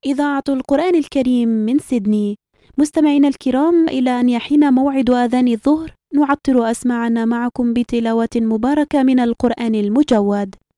إذاعة القرآن الكريم من سيدني. مستمعينا الكرام، إلى أن يحين موعد آذان الظهر نعطر أسماعنا معكم بتلاوة مباركة من القرآن المجود.